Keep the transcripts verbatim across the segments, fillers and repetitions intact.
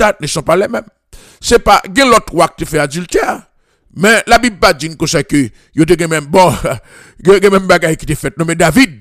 résultats ne sont pas les mêmes. C'est pas, gen l'autre roi qui fait adultère. Mais la Bible pas dit que c'est que, yo te gen même, bon, gen même bagaille qui te fait, non mais David,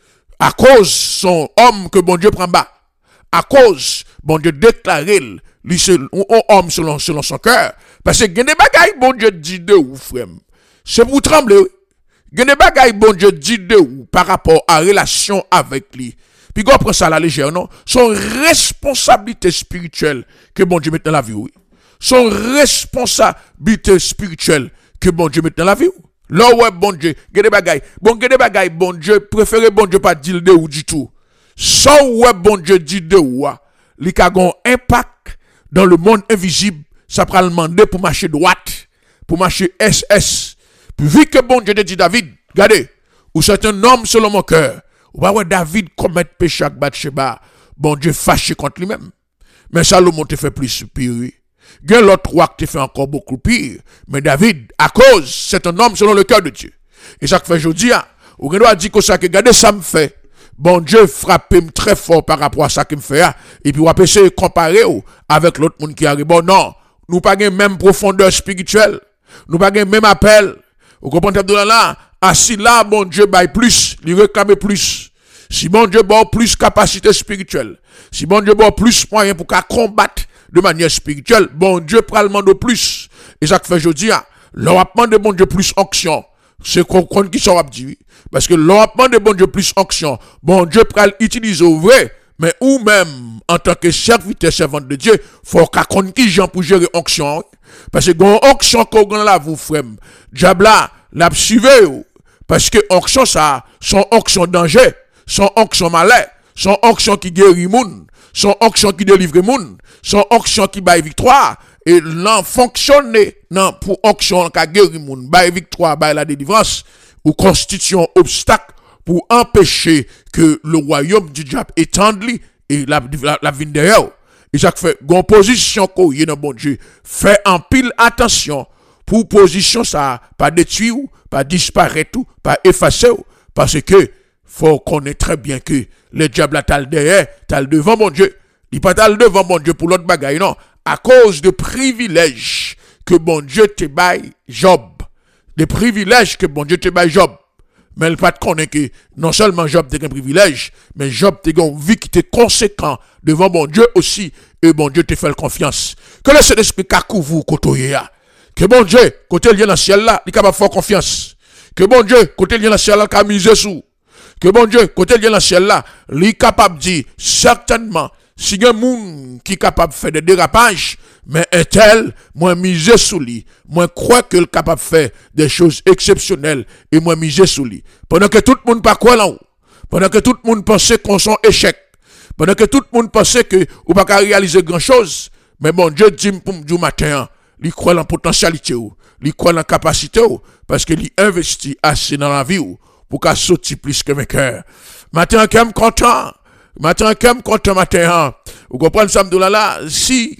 à cause son homme que bon Dieu prend bas, à cause, bon Dieu déclaré, lui c'est un homme selon, selon son cœur, parce que gen des bagailles, bon Dieu dit de ou, frère. C'est pour trembler, oui. Gen des bagailles, bon Dieu dit de ou, par rapport à relation avec lui. Puis qu'on prend ça à la légère, non? Son responsabilité spirituelle que bon Dieu met dans la vie, oui. Son responsabilité spirituelle que bon Dieu met dans la vie. Là ouais bon Dieu, gade bagay. Bon gade bagay bon Dieu, préféré bon Dieu pas dire de ou du tout. Ça ouais bon Dieu dit de ou, li ka gon impact dans le monde invisible, ça pral demander pour marcher droite, pour marcher S S. Puis vu que bon Dieu te dit David, regardez, ou c'est un homme selon mon cœur. Ou pas ouais David commet péché avec Bathsheba, bon Dieu fâché contre lui-même. Mais Salomon te fait plus pire. Gen l'autre roi qui te fait encore beaucoup pire. Mais David, à cause, c'est un homme selon le cœur de Dieu. Et ça que fait aujourd'hui, ou gen doit dire que ça que regardez ça me fait. Bon Dieu frappe très fort par rapport à ça qu'il me fait. Et puis on va essayer de comparer avec l'autre monde qui arrive. Bon non, nous pas gen même profondeur spirituelle. Nous pas gen même appel. Vous comprenez de là? Assis là, bon Dieu baille plus, lui réclame plus. Si bon Dieu a plus capacité spirituelle, si bon Dieu a plus moyens pour qu'à combattre de manière spirituelle, bon Dieu prend le monde plus. Et ça que fait aujourd'hui, l'on demande bon Dieu plus onction. C'est qu'on qui s'en dit. Parce que l'on demande bon Dieu plus onction. Bon Dieu prend l'utiliser au vrai. Mais ou même, en tant que serviteur, servante de Dieu, faut qu'à qu'on qui gens pour gérer onction. Parce que gon onction qu'on a là, vous frère. Diabla, l'a suivi. Parce que onction ça, son onction danger, son onction malheur, son onction qui guérit moun, son onction qui délivre moun, son onction qui baille victoire, et l'en fonctionne non pour onction qui guérit moun, baille victoire, baille la délivrance, ou constitution obstacle pour empêcher que le royaume du diable étende et la, la, la vie derrière. Et ça fait, gon position qu'on y est dans bon Dieu, fait en pile attention pour position ça, pas détruire, pas disparaître, pas effacer, parce que faut connaître très bien que le diable a tal derrière, tal devant mon Dieu. Il pas tal devant mon Dieu pour l'autre bagaille, non. À cause de privilèges que mon Dieu te baille Job. Des privilèges que mon Dieu te baille Job. Mais il pas te connaître que non seulement Job te un privilège, mais Job te une vie qui était conséquent devant mon Dieu aussi. Et mon Dieu te fait confiance. Que le Saint-Esprit kakou vous kotoye. Que mon Dieu, côté lien dans le ciel là, il est capable de faire confiance. Que mon Dieu, côté lien dans le ciel là, il a misé sous. Que bon Dieu, côté lien dans le ciel là, il est capable de dire, certainement, si il y a un monde qui est capable de faire des dérapages, mais un tel, moi misé sous lui, moi crois qu'il est capable de faire des choses exceptionnelles, et moi misé sous lui. Pendant que tout le monde pas quoi là haut, pendant que tout le monde pensait qu'on son échec, pendant que tout le monde pensait que ou pas qu'à réaliser grand chose, mais bon Dieu dit pour du matin, il croit en potentialité, il croit en capacité, parce qu'il investit assez dans la vie, pour qu'à sortir plus que mes cœurs. Matin, quand même content, matin, quand même content, matin, vous comprenez ça, là, si,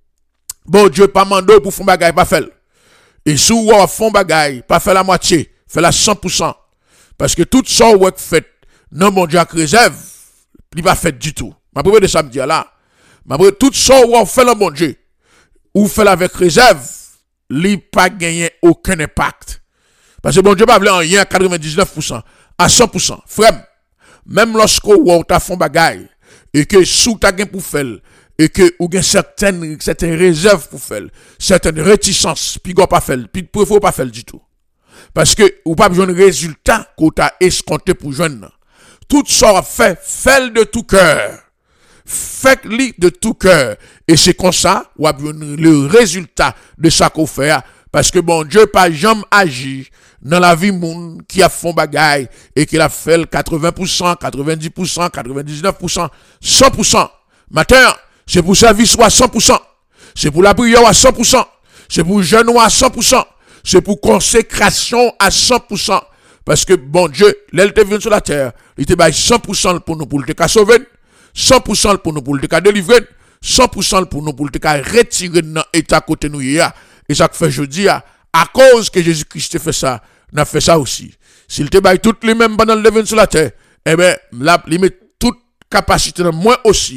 bon Dieu, pas mandé pour faire bagaille, pas faire. Et si vous font bagaille, pas faire la moitié, faire la cent pour cent. Parce que tout ça, vous fait, non, mon Dieu, réserve, il va fait du tout. Ma première de samedi, là, ma première, tout ça, vous fait le bon Dieu, ou fait avec réserve, il pas gagné aucun impact. Parce que bon Dieu pas en rien à quatre-vingt-dix-neuf pour cent, à cent pour cent. Frère, même lorsque vous avez fait bagaille, et que sous ta gain pour faire, et que vous avez certaines, certaines réserves pour faire, certaines réticences, puis vous pas faire, puis vous ne pouvez pas faire du tout. Parce que vous n'avez pas besoin de résultats que vous avez escompté pour joindre. Tout ça fait, faites de tout cœur. Faites-le de tout cœur. Et c'est comme ça, vous avez le résultat de ça qu'on fait. Parce que bon Dieu, pas jamais agi dans la vie moun qui a fait bagaille et qui a fait quatre-vingts pour cent, quatre-vingt-dix pour cent, quatre-vingt-dix-neuf pour cent, cent pour cent. Matin, c'est pour service à cent pour cent. C'est pour la prière à cent pour cent. C'est pour jeûne à cent pour cent. C'est pour consécration à cent pour cent. Parce que bon Dieu, l'elle te venu sur la terre, il te baille cent pour cent pour nous pour te sauver, cent pour cent pour nous pour te délivrer, cent pour cent pour nous pour te retirer dans l'état côté nous. Et ça que fait jeudi, à cause que Jésus-Christ fait ça, n'a fait ça aussi. S'il te baille toutes les mêmes pendant le lever sur la terre, eh bien, là, il met toute capacité dans moi aussi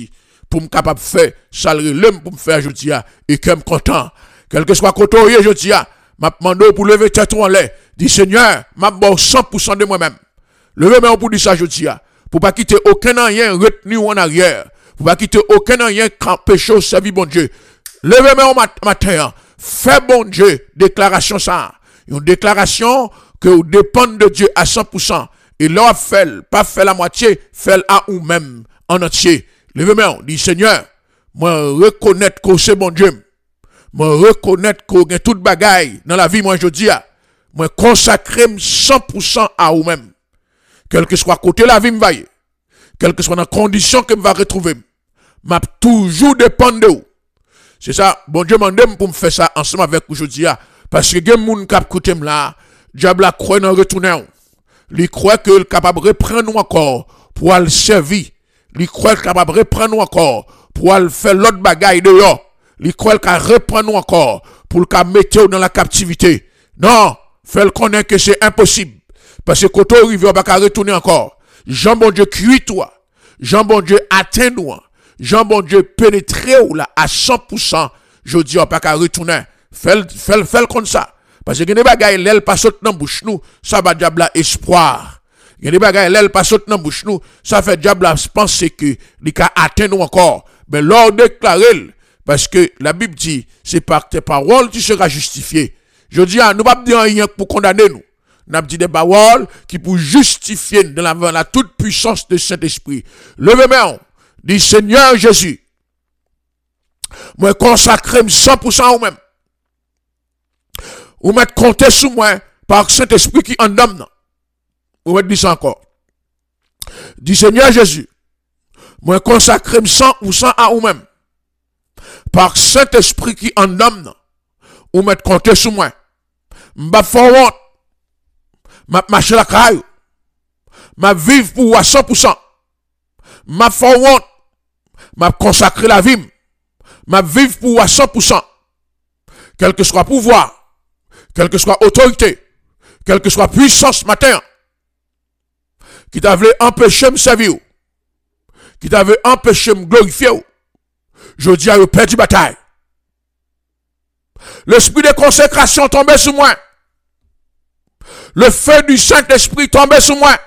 pour me capable faire salarié l'homme pour me faire aujourd'hui et que me content quel que soit côté aujourd'hui m'a demandé pour lever tête en l'air dit Seigneur m'a bon cent pour cent de moi-même lever main pour dire ça aujourd'hui pour pas quitter aucun rien retenu en arrière pour pas quitter aucun rien péché servi bon Dieu lever main au matin fait bon Dieu déclaration ça une déclaration que vous dépendez de Dieu à cent pour cent et là fait pas fait la moitié fait à ou même en entier levez-moi dit Seigneur moi reconnaître que c'est bon Dieu moi reconnaître que a toute bagaille dans la vie moi je dis moi consacrer cent pour cent à ou même quel que soit côté la vie me va quelle que soit la condition que me va retrouver m'a toujours dépendre de vous c'est ça bon Dieu m'a demandé pour me faire ça ensemble avec aujourd'hui parce que gen moun k'ap koute m là diable a croit dans retourner il croit que il capable reprendre encore pour le servir il croit capable reprendre encore pour le faire l'autre bagaille dehors il croit qu'il reprendre encore pour le mettre dans la captivité non fait le connaître que c'est impossible parce que quand on arrive on va pas retourner encore Jean bon Dieu cuit toi Jean bon Dieu atteint nous Jean bon Dieu pénétré ou là à cent pour cent je dis on pas qu'à retourner fait fait fait comme ça parce que des bagaille l'aile pas saute dans bouche nous ça va diable espoir il y a des bagailles l'aile pas saute dans bouche nous ça fait diable penser que il ca atteindre nous encore mais l'ordre déclarer parce que la Bible dit c'est par tes paroles tu seras justifié je dis à nous pas dire rien pour condamner nous n'a dit des paroles qui pour justifier dans la, la toute puissance de Saint-Esprit levez-moi dit Seigneur Jésus moi consacrer cent pour cent au même ou mettre compter sur moi par Saint-Esprit qui en donne. Ou mettre dit ça encore. Dit Seigneur Jésus, moi consacrer cent pour cent à vous-même. Par Saint-Esprit qui en donne. Ou mettre compter sur moi. M'ba faire honte. M'a marcher la caille. M'a vivre pour à cent pour cent. M'a faire honte. M'a consacrer la vie. M'a vivre pour à cent pour cent. Quel que soit pouvoir. Quelle que soit autorité, quelle que soit puissance matin, qui t'avait empêché de me servir, qui t'avait empêché de me glorifier, je dis à eux, perdu bataille. L'esprit de consécration tombait sur moi. Le feu du Saint-Esprit tombait sur moi.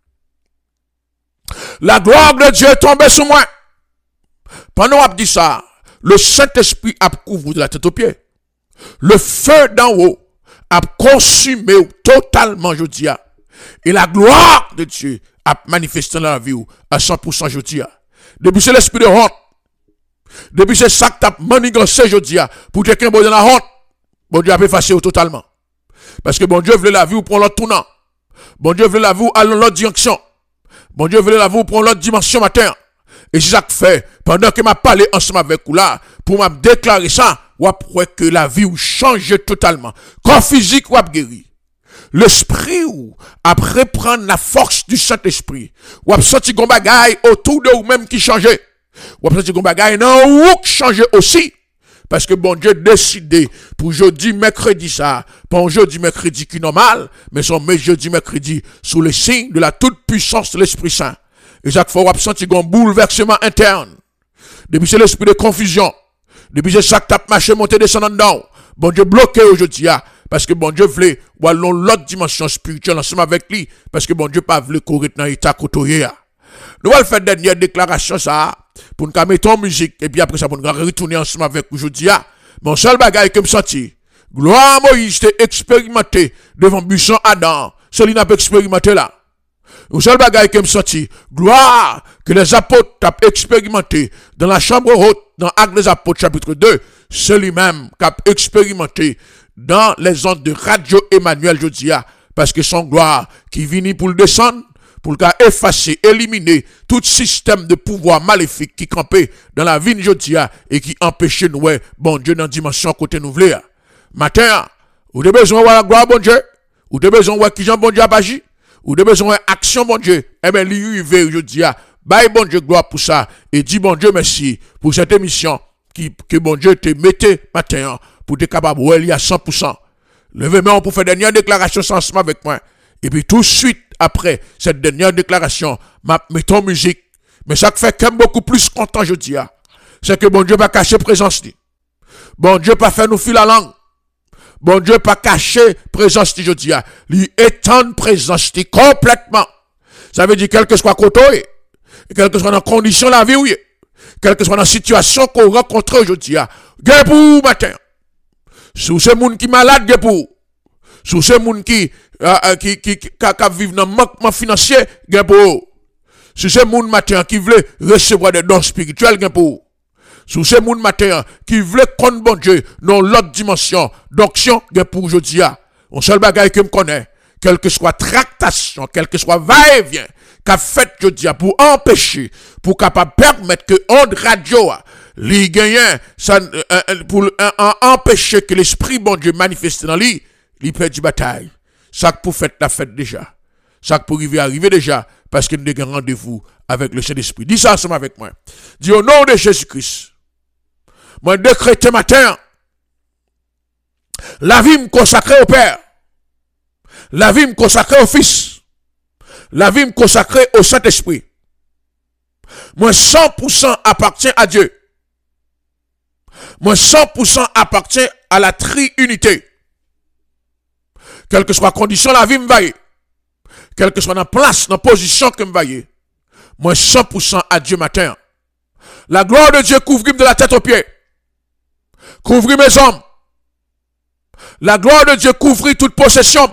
La gloire de Dieu tombait sur moi. Pendant qu'on dit ça, le Saint-Esprit a couvert de la tête aux pieds. Le feu d'en haut a consumé totalement, je dis, et la gloire de Dieu a manifesté dans la vie à cent pour cent, je dis. Depuis c'est l'esprit de honte, depuis c'est ça que tu as manigancé, je dis, pour quelqu'un qui dans la honte, bon Dieu a effacé totalement. Parce que bon Dieu voulait la vie ou prendre l'autre tournant. Bon Dieu voulait la vie ou aller dans l'autre direction. Bon Dieu voulait la vie ou prendre l'autre dimension matin. Et c'est ça que fait, pendant que m'a parlé ensemble avec vous là, pour m'a déclarer ça, ou après que la vie ou change totalement. Corps physique ou a guéri. L'esprit ou après prendre la force du Saint-Esprit. Ou a senti gon bagay autour de vous même qui changeait. Ou a senti gon bagay non ou qui changeait aussi. Parce que bon Dieu décidé pour jeudi, mercredi ça, pas un jeudi, mercredi qui normal, mais son jeudi, mercredi sous le signe de la toute puissance de l'Esprit Saint. Et chaque fois, on a senti un bouleversement interne. Depuis c'est l'esprit de confusion. Depuis c'est chaque tape marché, monter, descendre dedans. Bon Dieu bloqué aujourd'hui, parce que bon Dieu voulait, ou allons l'autre dimension spirituelle ensemble avec lui, parce que bon Dieu pas voulu courir dans l'état côtoyé. Nous allons faire dernière déclaration, ça, pour nous mettre en musique, et puis après ça, pour nous retourner ensemble avec aujourd'hui. Mon seul bagage que me senti, gloire à Moïse, t'es expérimenté devant buisson Adam, celui n'a pas expérimenté là. Le seul bagage que me senti, gloire que les apôtres ont expérimenté dans la chambre haute, dans Actes des Apôtres chapitre deux, celui-même qui a expérimenté dans les ondes de Radio Emmanuel Jodia, parce que son gloire qui vient pour le descendre, pour le effacer, éliminer tout système de pouvoir maléfique qui campait dans la vie de Jodia et qui empêchait nous, bon Dieu, dans la dimension côté nous voulons. Matin, vous avez besoin de la gloire, bon Dieu, vous avez besoin de qui Jean, bon Dieu, a agi. Ou de besoin d'action, bon Dieu, eh bien, lui, je dis, bye, bon Dieu, gloire pour ça, et dis, bon Dieu, merci pour cette émission qui, que bon Dieu te mette matin pour te capable de aller à cent pour cent. Levez-moi pour faire dernière déclaration ensemble avec moi. Et puis, tout de suite, après cette dernière déclaration, ma, mettons musique. Mais ça fait quand même beaucoup plus content, je dis, c'est que bon Dieu pas cacher présence li. Bon Dieu pas faire nous filer la langue. Bon Dieu pas cacher présence li, je dis, lui étendre présence li complètement. Ça veut dire, quel que soit côté, quelle que soit la condition de la vie, oui, quelle que soit la situation qu'on rencontre aujourd'hui, gain pour matin. Sous ces gens qui sont malades, gain pour. Sous ces gens qui, euh, qui, qui, qui, qui, qui vivent dans le manquement financier, gain pour. Sous ces gens matin qui veulent recevoir des dons spirituels, gain pour. Sous ces gens matin qui veulent connaître bon Dieu dans l'autre dimension d'action, gain pour aujourd'hui. On seul bagage que me connaît, quelle que soit tractation, quel que soit va-et-vient, qu'a fait, je dis, pour empêcher, pour capable permettre que onde radio, les gagnants, ça, euh, pour euh, empêcher que l'esprit bon Dieu manifeste dans lui, il perd du bataille. Ça pour faire la fête déjà. Ça pour arriver, arriver déjà, parce qu'il y a un rendez-vous avec le Saint-Esprit. Dis ça ensemble avec moi. Dis au nom de Jésus-Christ, moi décrète matin, la vie me consacrée au Père, la vie me consacrée au Fils, la vie me consacrée au Saint-Esprit. Moi cent pour cent appartient à Dieu. Moi cent pour cent appartient à la tri-unité. Quelle que soit la condition, la vie me vaille. Quelle que soit la place, la position que me vaille. Moi cent pour cent à Dieu matin. La gloire de Dieu couvre de la tête aux pieds. Couvre mes hommes. La gloire de Dieu couvre toute possession.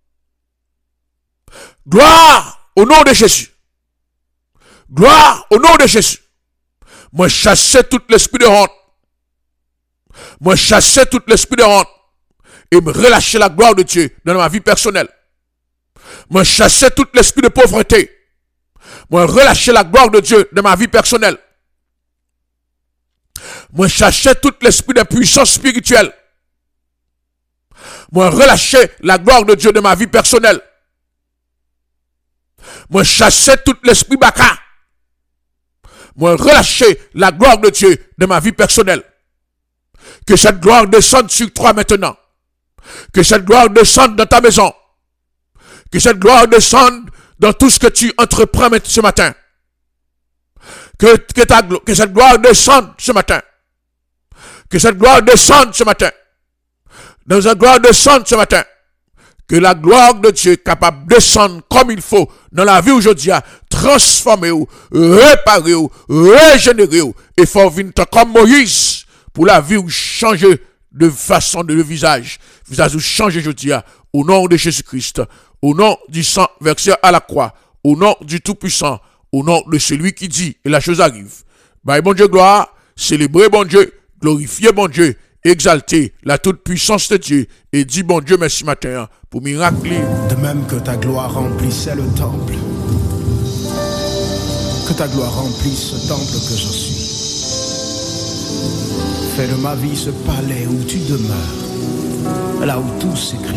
Gloire au nom de Jésus. Gloire au nom de Jésus. Moi chasser tout l'esprit de honte. Moi chasser tout l'esprit de honte. Et me relâcher la gloire de Dieu dans ma vie personnelle. Moi chasser tout l'esprit de pauvreté. Moi relâcher la gloire de Dieu dans ma vie personnelle. Moi chasser tout l'esprit de puissance spirituelle. Moi relâcher la gloire de Dieu dans ma vie personnelle. Moi chasser tout l'esprit baka. Moi relâcher la gloire de Dieu dans ma vie personnelle. Que cette gloire descende sur toi maintenant. Que cette gloire descende dans ta maison. Que cette gloire descende dans tout ce que tu entreprends ce matin. Que, que, ta, que cette gloire descende ce matin. Que cette gloire descende ce matin. Dans cette gloire descende ce matin. Que la gloire de Dieu est capable de descendre comme il faut dans la vie aujourd'hui, transformer ou, réparer ou, régénérer ou, et faire venir comme Moïse pour la vie ou changer de façon de le visage. Visage ou changer aujourd'hui, au nom de Jésus-Christ, au nom du sang versé à la croix, au nom du Tout-Puissant, au nom de celui qui dit et la chose arrive. Bah, bon Dieu, gloire, célébrer bon Dieu, glorifier bon Dieu, exalter la toute-puissance de Dieu et dit bon Dieu merci matin pour miracle. De même que ta gloire remplissait le temple, que ta gloire remplisse ce temple que je suis. Fais de ma vie ce palais où tu demeures, là où tout s'écrit.